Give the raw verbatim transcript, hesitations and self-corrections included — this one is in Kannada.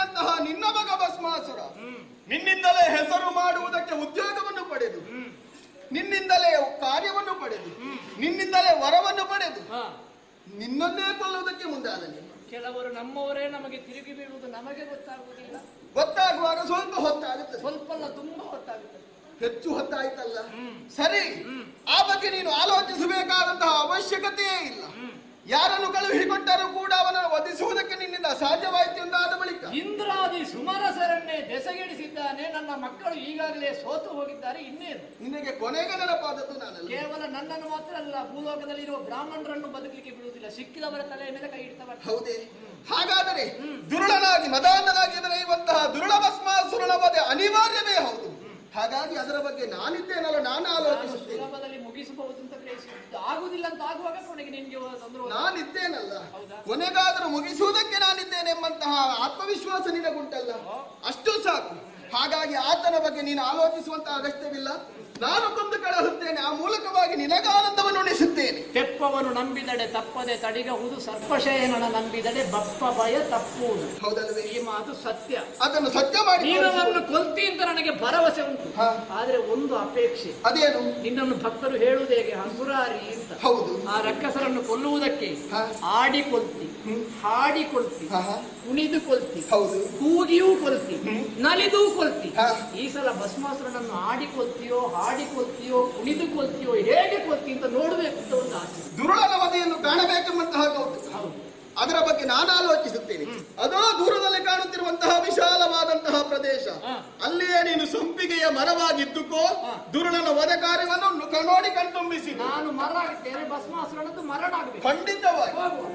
ಹುಟ್ಟಿದಂತಹ ನಿನ್ನ ಮಗ ಭಸ್ಮಾಸುರ ನಿನ್ನಿಂದಲೇ ಹೆಸರು ಮಾಡುವುದಕ್ಕೆ ಉದ್ಯೋಗವನ್ನು ಪಡೆದು ನಿನ್ನಿಂದಲೇ ಕಾರ್ಯವನ್ನು ಪಡೆದು ನಿನ್ನಿಂದಲೇ ವರವನ್ನು ಪಡೆದು ನಿನ್ನನ್ನೇ ಕೊಲ್ಲುವುದಕ್ಕೆ ಮುಂದಾದನೆ. ಕೆಲವರು ನಮ್ಮವರೇ ನಮಗೆ ತಿರುಗಿ ಬೀಳುವುದು ನಮಗೆ ಗೊತ್ತಾಗುವುದಿಲ್ಲ. ಗೊತ್ತಾಗುವಾಗ ಸ್ವಲ್ಪ ಹೊತ್ತಾಗುತ್ತೆ, ಸ್ವಲ್ಪ ಅಲ್ಲ ತುಂಬಾ ಹೊತ್ತಾಗುತ್ತದೆ. ಹೆಚ್ಚು ಹೊತ್ತಾಯ್ತಲ್ಲ. ಸರಿ, ಆ ಬಗ್ಗೆ ನೀನು ಆಲೋಚಿಸಬೇಕಾದಂತಹ ಅವಶ್ಯಕತೆಯೇ ಇಲ್ಲ. ಯಾರನ್ನು ಕಳುಹಿಕೊಟ್ಟರೂ ಕೂಡ ಅವನನ್ನು ವಧಿಸುವುದಕ್ಕೆ ನಿನ್ನಿಂದ ಸಾಧ್ಯವಾಯಿತು ಎಂದಾದ ಬಳಿಕ ಇಂದ್ರಾದಿ ಸುಮರಸರನ್ನೇ ದೆಸೆಗೆಡಿಸಿದ್ದಾನೆ. ನನ್ನ ಮಕ್ಕಳು ಈಗಾಗಲೇ ಸೋತು ಹೋಗಿದ್ದಾರೆ. ಇನ್ನೇನು ನಿನಗೆ ಕೊನೆಗೆ ನೆನಪಾದದ್ದು ನಾನಲ್ಲ. ಕೇವಲ ನನ್ನನ್ನು ಮಾತ್ರ ಅಲ್ಲ, ಭೂಲೋಕದಲ್ಲಿರುವ ಬ್ರಾಹ್ಮಣರನ್ನು ಬದುಕಲಿಕ್ಕೆ ಬಿಡುವುದಿಲ್ಲ. ಸಿಕ್ಕಿದವರ ತಲೆಯ ಮೇಲೆ ಕೈ ಇಡ್ತವ. ಹೌದೇ? ಹಾಗಾದರೆ ದುರುಳನಾಗಿ ಮದಾನ್ನನಾಗಿ ಎದುರೆಯುವಂತಹ ದುರುಳ ಭಸ್ಮಾಸುರನ ವಧೆ ಅನಿವಾರ್ಯವೇ ಹೌದು. ಹಾಗಾಗಿ ಅದರ ಬಗ್ಗೆ ನಾನಿದ್ದೇನಲ್ಲ, ನಾನು ಆಲೋಚಿಸುತ್ತೇನೆ. ಸುಲಭದಲ್ಲಿ ಮುಗಿಸಬಹುದು ಅಂತ ಗ್ರಹಿಸಿದ್ದು ಆಗುದಿಲ್ಲ ಅಂತ ಆಗುವಾಗ ಕೊನೆಗೆ ನಿಮ್ಗೆ ನಾನಿದ್ದೇನಲ್ಲ, ಕೊನೆಗಾದರೂ ಮುಗಿಸುವುದಕ್ಕೆ ನಾನಿದ್ದೇನೆ ಎಂಬಂತಹ ಆತ್ಮವಿಶ್ವಾಸ ನಿನಗುಂಟಲ್ಲ, ಅಷ್ಟು ಸಾಕು. ಹಾಗಾಗಿ ಆತನ ಬಗ್ಗೆ ನೀನು ಆಲೋಚಿಸುವಂತಹ ಅಗತ್ಯವಿಲ್ಲ. ನಾನು ಕೊಂದು ಕಳುಹುತ್ತೇನೆ, ಆ ಮೂಲಕವಾಗಿ ನಿನಗಾನಂದವನ್ನು ಉಣಿಸುತ್ತೇನೆ. ತೆಪ್ಪವನು ನಂಬಿದಡೆ ತಪ್ಪದೆ ತಡಿಗಹುದು, ಸರ್ಪಶಯನನ ನಂಬಿದಡೆ ಬಪ್ಪ ಭಯ ತಪ್ಪುವುದು. ಹೌದಲ್ವೇ? ಈ ಮಾತು ಸತ್ಯ. ಅದನ್ನು ಸತ್ಯ ಮಾಡಿ ನೀನನ್ನು ಕೊಲ್ತಿ ಅಂತ ನನಗೆ ಭರವಸೆ ಉಂಟು. ಆದ್ರೆ ಒಂದು ಅಪೇಕ್ಷೆ. ಅದೇನು? ನಿನ್ನನ್ನು ಭಕ್ತರು ಹೇಳುವುದು ಹೇಗೆ? ಹಂಸುರಾರಿ ಅಂತ. ಹೌದು. ಆ ರಕ್ಕಸರನ್ನು ಕೊಲ್ಲುವುದಕ್ಕೆ ಆಡಿ ಕೊಲ್ತಿ, ಹಾಡಿ ಕೊಲ್ತಿ, ಕುಣಿದು ಕೊಲ್ತಿ, ಹೌದು, ಕೂಗಿಯೂ ಕೊಲ್ತಿ, ನಲಿದೂ ಕೊಲ್ತಿ. ಹಾ. ಈ ಸಲ ಭಸ್ಮಾಸುರನನ್ನು ಆಡಿ ಕೊಲ್ತಿಯೋ, ಹಾಡಿ ಕೊಲ್ತಿಯೋ, ಕುಣಿದು ಕೊಲ್ತಿಯೋ, ಹೇಗೆ ಕೊಲ್ತಿ ಅಂತ ನೋಡ್ಬೇಕು ಅಂತ ಒಂದು ಆಸೆ. ದುರುಳನ ವಧೆಯನ್ನು ಕಾಣಬೇಕೆಂಬಂತಹ ಕೌತುಕ. ಹೌದು. ಅದರ ಬಗ್ಗೆ ನಾನು ಆಲೋಚಿಸುತ್ತೇನೆ. ಅದೋ ದೂರದಲ್ಲಿ ಕಾಣುತ್ತಿರುವಂತಹ ವಿಶಾಲವಾದಂತಹ ಪ್ರದೇಶ, ಅಲ್ಲಿಯೇ ನೀನು ಸಂಪಿಗೆಯ ಮರವಾಗಿದ್ದುಕೋ ದುರುಳನ ವಧೆ ಕಾರ್ಯವನ್ನು ನೋಡಿ ಕಣ್ತುಂಬಿಸಿ. ನಾನು ಮರ ಆಗಿದ್ದೇನೆ, ಭಸ್ಮಾಸುರನದ್ದು ಮರಣ ಆಗಬೇಕು. ಖಂಡಿತವಾಗಿ.